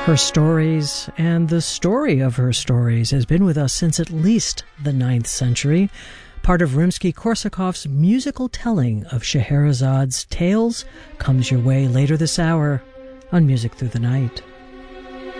Her stories and the story of her stories has been with us since at least the 9th century. Part of Rimsky-Korsakov's musical telling of Scheherazad's tales comes your way later this hour on Music Through the Night.